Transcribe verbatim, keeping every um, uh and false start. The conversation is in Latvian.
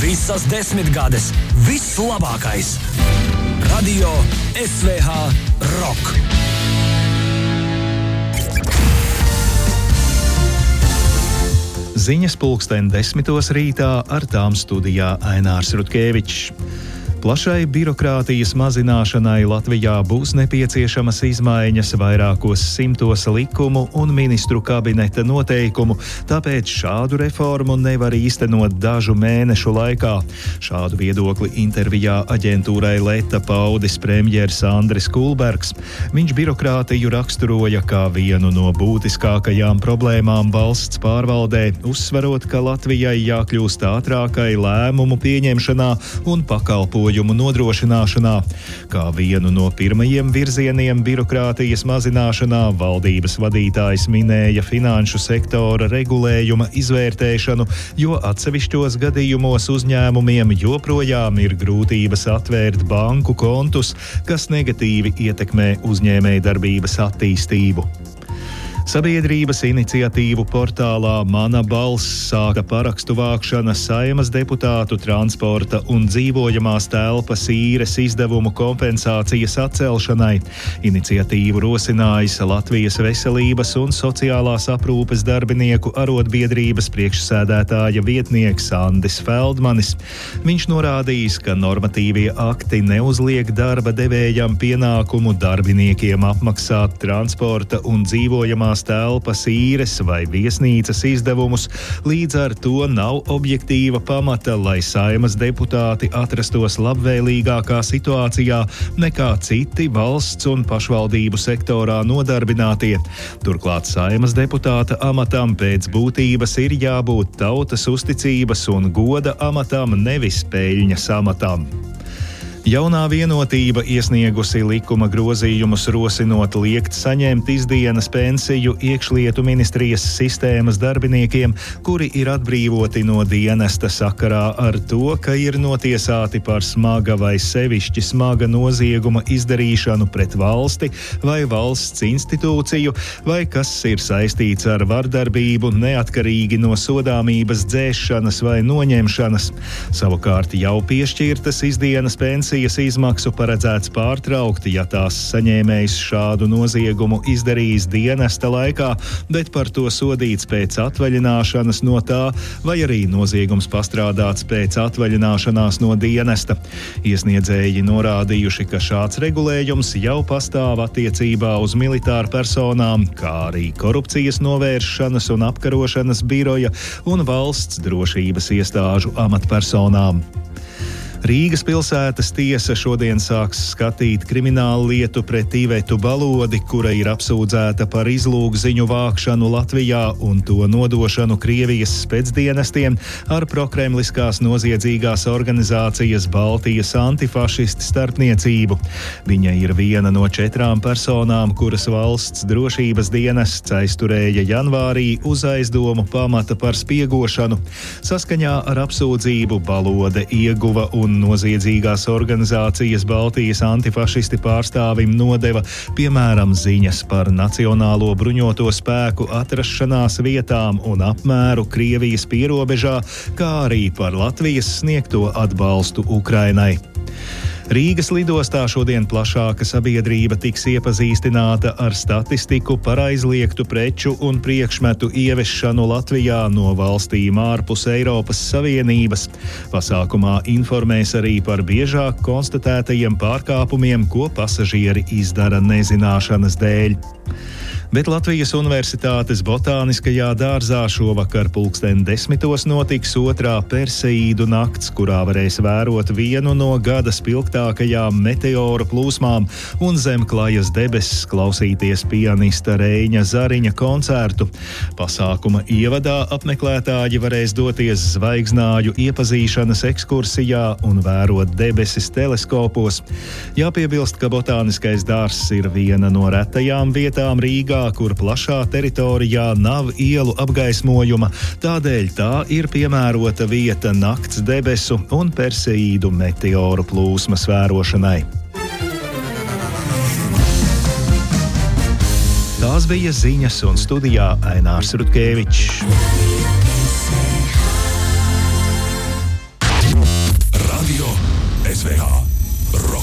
Visas desmitgades, viss labākais. Radio S V H Rock. Ziņas pulksten desmitos rītā, ar tām studijā Ainārs Rutkevičs. Plašai birokrātijas mazināšanai Latvijā būs nepieciešamas izmaiņas vairākos simtos likumu un ministru kabineta noteikumu, tāpēc šādu reformu nevar īstenot dažu mēnešu laikā. Šādu viedokli intervijā aģentūrai Leta paudis premjers Andris Kulbergs. Viņš birokrātiju raksturoja kā vienu no būtiskākajām problēmām valsts pārvaldē, uzsverot, ka Latvijai jākļūst ātrākai lēmumu pieņemšanā un pakalpojumu nodrošināšanā. Kā vienu no pirmajiem virzieniem birokrātijas mazināšanā valdības vadītājs minēja finanšu sektora regulējuma izvērtēšanu, jo atsevišķos gadījumos uzņēmumiem joprojām ir grūtības atvērt banku kontus, kas negatīvi ietekmē uzņēmējdarbības attīstību. Sabiedrības iniciatīvu portālā Mana balss sāka parakstu vākšana Saeimas deputātu transporta un dzīvojamās telpas īres izdevumu kompensācijas atcelšanai. Iniciatīvu rosinājis Latvijas veselības un sociālās aprūpes darbinieku arotbiedrības priekšsēdētāja vietnieks Andis Feldmanis. Viņš norādījis, ka normatīvie akti neuzliek darba devējam pienākumu darbiniekiem apmaksāt transporta un dzīvojamās telpas īres vai viesnīcas izdevumus, līdz ar to nav objektīva pamata, lai Saeimas deputāti atrastos labvēlīgākā situācijā nekā citi valsts un pašvaldību sektorā nodarbinātie. Turklāt Saeimas deputāta amatam pēc būtības ir jābūt tautas uzticības un goda amatam, nevis peļņas amatam. Jaunā vienotība iesniegusi likuma grozījumus rosinot liekt saņemt izdienas pensiju iekšlietu ministrijas sistēmas darbiniekiem, kuri ir atbrīvoti no dienesta sakarā ar to, ka ir notiesāti par smaga vai sevišķi smaga nozieguma izdarīšanu pret valsti vai valsts institūciju, vai kas ir saistīts ar vardarbību neatkarīgi no sodāmības dzēšanas vai noņemšanas. Savukārt jau piešķirtas izdienas pensijas izmaksu paredzēts pārtraukt, ja tās saņēmējs šādu noziegumu izdarījis dienesta laikā, bet par to sodīts pēc atvaļināšanas no tā, vai arī noziegums pastrādāts pēc atvaļināšanās no dienesta. Iesniedzēji norādījuši, ka šāds regulējums jau pastāv attiecībā uz militāru personām, kā arī korupcijas novēršanas un apkarošanas biroja un valsts drošības iestāžu amatpersonām. Rīgas pilsētas tiesa šodien sāks skatīt kriminālu lietu pret Ivetu Balodi, kura ir apsūdzēta par izlūgziņu vākšanu Latvijā un to nodošanu Krievijas specdienestiem ar prokremliskās noziedzīgās organizācijas Baltijas antifašisti starpniecību. Viņa ir viena no četrām personām, kuras valsts drošības dienests aizturēja janvārī uz aizdomu pamata par spiegošanu. Saskaņā ar apsūdzību Balode ieguva un un noziedzīgās organizācijas Baltijas antifašisti pārstāvim nodeva, piemēram, ziņas par Nacionālo bruņoto spēku atrašanās vietām un apmēru Krievijas pierobežā, kā arī par Latvijas sniegto atbalstu Ukrainai. Rīgas lidostā šodien plašāka sabiedrība tiks iepazīstināta ar statistiku par aizliegtu preču un priekšmetu ieviešanu Latvijā no valstīm ārpus Eiropas Savienības. Pasākumā informēs arī par biežāk konstatētajiem pārkāpumiem, ko pasažieri izdara nezināšanas dēļ. Bet Latvijas Universitātes botāniskajā dārzā šovakar pulksten desmitos notiks otrā Perseīdu nakts, kurā varēs vērot vienu no gada spilgtākajām meteoru plūsmām un zem klajas debesis klausīties pianista Reiņa Zariņa koncertu. Pasākuma ievadā apmeklētāji varēs doties zvaigznāju iepazīšanas ekskursijā un vērot debesis teleskopos. Jāpiebilst, ka botāniskais dārzs ir viena no retajām vietām Rīgā, kur plašā teritorijā nav ielu apgaismojuma, tādēļ tā ir piemērota vieta nakts debesu un Perseīdu meteoru plūsmas vērošanai. Tās bija ziņas, un studijā Ainārs Rutkevičs. S V H.